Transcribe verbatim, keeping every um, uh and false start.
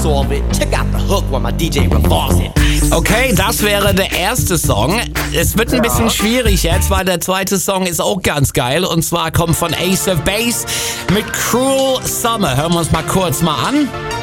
solve it. Check out the hook while my D J revolves it. Okay, das wäre der erste Song. Es wird ein bisschen schwierig jetzt, weil der zweite Song ist auch ganz geil. Und zwar kommt von Ace of Base mit Cruel Summer. Hören wir uns mal kurz mal an.